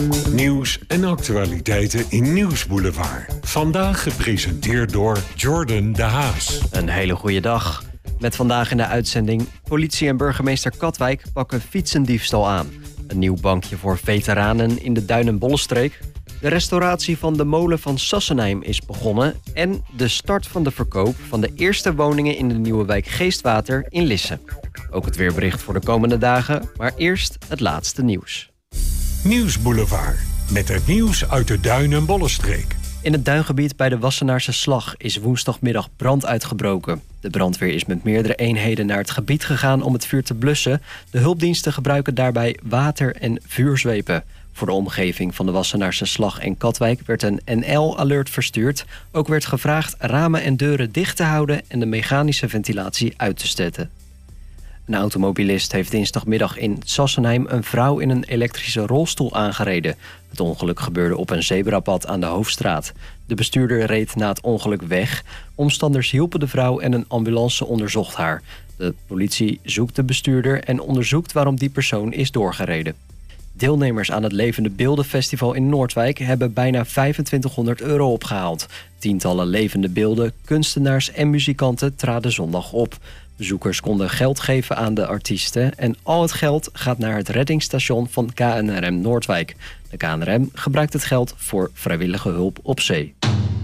Nieuws en actualiteiten in Nieuwsboulevard. Vandaag gepresenteerd door Jordan de Haas. Een hele goede dag. Met vandaag in de uitzending: politie en burgemeester Katwijk pakken fietsendiefstal aan. Een nieuw bankje voor veteranen in de Duin- en Bollenstreek. De restauratie van de molen van Sassenheim is begonnen. En de start van de verkoop van de eerste woningen in de nieuwe wijk Geestwater in Lisse. Ook het weerbericht voor de komende dagen, maar eerst het laatste nieuws. Nieuwsboulevard, met het nieuws uit de Duin- en Bollenstreek. In het duingebied bij de Wassenaarse Slag is woensdagmiddag brand uitgebroken. De brandweer is met meerdere eenheden naar het gebied gegaan om het vuur te blussen. De hulpdiensten gebruiken daarbij water- en vuurzwepen. Voor de omgeving van de Wassenaarse Slag en Katwijk werd een NL-alert verstuurd. Ook werd gevraagd ramen en deuren dicht te houden en de mechanische ventilatie uit te zetten. Een automobilist heeft dinsdagmiddag in Sassenheim een vrouw in een elektrische rolstoel aangereden. Het ongeluk gebeurde op een zebrapad aan de Hoofdstraat. De bestuurder reed na het ongeluk weg. Omstanders hielpen de vrouw en een ambulance onderzocht haar. De politie zoekt de bestuurder en onderzoekt waarom die persoon is doorgereden. Deelnemers aan het Levende Beelden Festival in Noordwijk hebben bijna €2500 opgehaald. Tientallen levende beelden, kunstenaars en muzikanten traden zondag op. Bezoekers konden geld geven aan de artiesten en al het geld gaat naar het reddingsstation van KNRM Noordwijk. De KNRM gebruikt het geld voor vrijwillige hulp op zee.